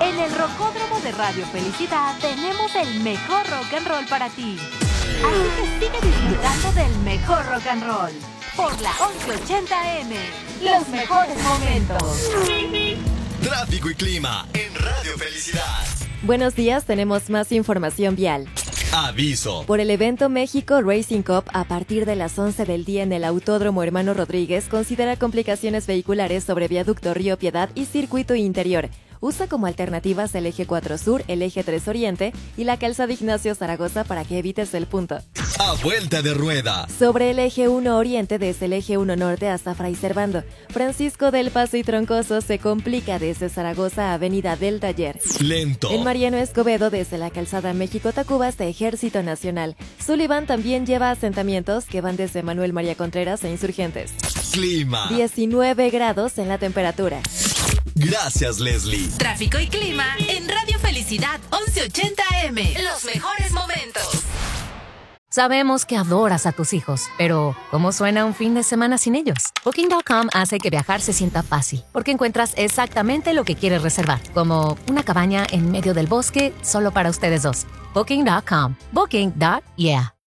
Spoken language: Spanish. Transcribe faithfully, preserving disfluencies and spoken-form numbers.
En el Rocódromo de Radio Felicidad tenemos el mejor rock and roll para ti. Así que sigue disfrutando del mejor rock and roll. Por la once ochenta eme, los mejores momentos. Tráfico y clima en Radio Felicidad. Buenos días, tenemos más información vial. Aviso. Por el evento México Racing Cup, a partir de las once del día en el Autódromo Hermano Rodríguez, considera complicaciones vehiculares sobre Viaducto Río Piedad y Circuito Interior. Usa como alternativas el eje cuatro Sur, el eje tres Oriente y la calzada Ignacio Zaragoza para que evites el punto. A vuelta de rueda. Sobre el eje uno Oriente, desde el eje uno Norte hasta Fray Servando, Francisco del Paso y Troncoso se complica desde Zaragoza a Avenida del Taller. Lento. En Mariano Escobedo, desde la calzada México-Tacuba hasta Ejército Nacional. Sullivan también lleva asentamientos que van desde Manuel María Contreras a Insurgentes. Clima. diecinueve grados en la temperatura. Gracias, Leslie. Tráfico y clima en Radio Felicidad once ochenta eme. Los mejores momentos. Sabemos que adoras a tus hijos, pero ¿cómo suena un fin de semana sin ellos? Booking punto com hace que viajar se sienta fácil, porque encuentras exactamente lo que quieres reservar, como una cabaña en medio del bosque solo para ustedes dos. Booking punto com. Booking. Yeah.